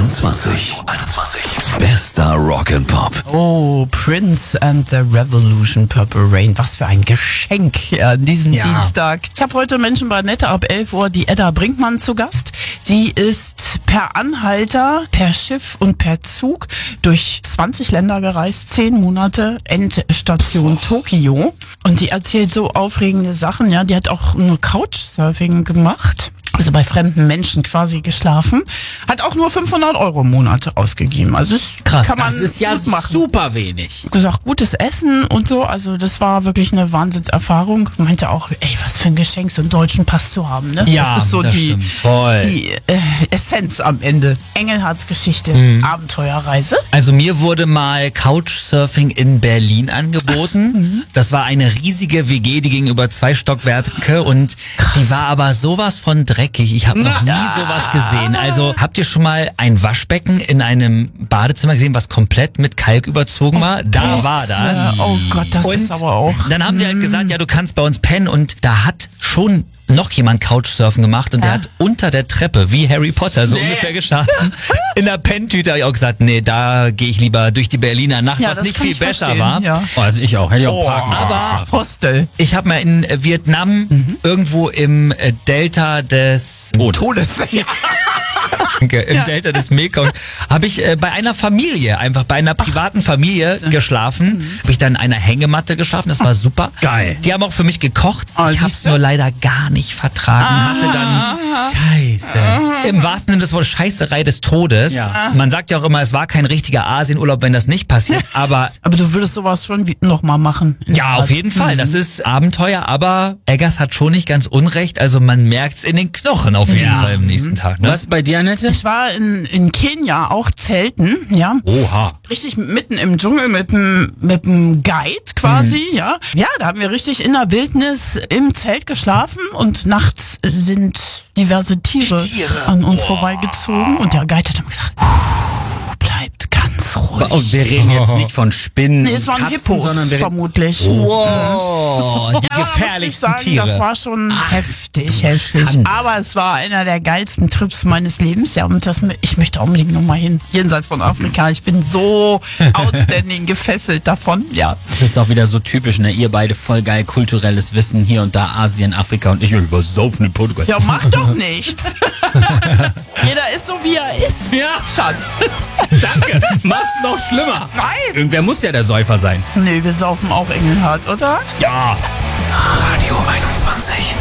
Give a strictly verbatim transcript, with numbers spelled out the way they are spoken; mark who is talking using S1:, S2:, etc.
S1: einundzwanzig. einundzwanzig. Bester Rock'n'Pop.
S2: Oh, Prince and the Revolution, Purple Rain. Was für ein Geschenk an diesem
S3: Ja.
S2: Dienstag. Ich habe heute Menschen bei Nette ab elf Uhr die Edda Brinkmann zu Gast. Die ist per Anhalter, per Schiff und per Zug durch zwanzig Länder gereist, zehn Monate, Endstation Tokio. Und die erzählt so aufregende Sachen. Ja, die hat auch nur Couchsurfing gemacht. Also bei fremden Menschen quasi geschlafen. Hat auch nur fünfhundert Euro im Monat ausgegeben. Also das
S3: Krass,
S2: kann man
S3: das ist ja
S2: gut machen.
S3: super wenig.
S2: Gesagt, gutes Essen und so. Also das war wirklich eine Wahnsinnserfahrung. Meinte auch, ey, was für ein Geschenk, so einen deutschen Pass zu haben. Ne?
S3: Ja,
S2: das ist so
S3: das
S2: die,
S3: stimmt. Voll.
S2: die äh, Essenz am Ende. Engelhards Geschichte,
S3: Mhm.
S2: Abenteuerreise.
S3: Also mir wurde mal Couchsurfing in Berlin angeboten. Das war eine riesige W G, die ging über zwei Stockwerke und die war aber sowas von dreckig. Ich habe noch nie sowas gesehen. Also habt ihr schon mal ein Waschbecken in einem Badezimmer gesehen, was komplett mit Kalk überzogen war? Da war das.
S2: Ja, oh Gott, das
S3: Und
S2: ist aber auch...
S3: dann haben die halt gesagt, ja, du kannst bei uns pennen und da hat schon noch jemand Couchsurfen gemacht und
S2: Ja.
S3: der hat unter der Treppe, wie Harry Potter, so ungefähr geschlafen. In der Penntüte habe ich auch gesagt, nee, da gehe ich lieber durch die Berliner Nacht,
S2: Ja,
S3: was
S2: das
S3: nicht
S2: kann
S3: viel
S2: ich
S3: besser
S2: verstehen,
S3: war.
S2: ja.
S4: Oh, also ich auch. Hätte ich auch
S2: Oh,
S4: parken können,
S3: aber-
S4: geschlafen.
S2: Hostel.
S3: Ich habe mal in äh, Vietnam irgendwo im äh, Delta des
S4: Todes.
S3: Danke, im Delta des Mekong, habe ich äh, bei einer Familie, einfach bei einer privaten Familie geschlafen. Habe ich dann in einer Hängematte geschlafen, das war super.
S4: Geil.
S3: Die haben auch für mich gekocht.
S2: Ah,
S3: Ich habe es
S2: siehste?
S3: nur leider gar nicht vertragen. Hatte dann
S4: Scheiße.
S3: im wahrsten Sinne des Wortes Scheißerei des Todes.
S4: Ja.
S3: Man sagt ja auch immer, es war kein richtiger Asienurlaub, wenn das nicht passiert. Aber
S2: Aber du würdest sowas schon wie- noch mal machen.
S3: ja, auf jeden Fall. Das ist Abenteuer, aber Eggers hat schon nicht ganz unrecht. Also man merkt's in den Knochen auf jeden
S4: Ja.
S3: Fall im nächsten Tag. Ne?
S4: Was bei dir, Annette?
S2: Ich war in, in Kenia auch zelten, ja.
S4: Oha.
S2: Richtig mitten im Dschungel mit dem mit dem Guide quasi,
S3: Mhm.
S2: ja. Ja, da haben wir richtig in der Wildnis im Zelt geschlafen und nachts sind diverse Tiere,
S3: Tiere.
S2: an uns vorbeigezogen und der Guide hat immer gesagt, bleibt ganz ruhig.
S4: Und wir reden jetzt nicht von Spinnen
S2: Nee, es
S4: und
S2: waren
S4: Katzen,
S2: Hippos
S4: sondern wir reden...
S2: vermutlich.
S3: Wow, die
S2: Ja, muss ich
S3: gefährlichsten
S2: sagen,
S3: Tiere.
S2: das war schon heftig, heftig.
S4: Schande.
S2: Aber es war einer der geilsten Trips meines Lebens. Ja, und das, ich möchte unbedingt nochmal hin. Jenseits von Afrika. Ich bin so outstanding gefesselt davon. Ja.
S4: Das ist auch wieder so typisch, ne? Ihr beide voll geil kulturelles Wissen, hier und da Asien, Afrika und ich über Saufen in Portugal.
S2: Ja, mach doch nichts. Jeder ist so, wie er ist.
S4: Ja.
S2: Schatz.
S4: Danke, mach's noch schlimmer.
S2: Nein.
S4: Irgendwer muss ja der Säufer sein.
S2: Nee, wir saufen auch Engelhard, oder?
S4: Ja.
S1: Radio einundzwanzig.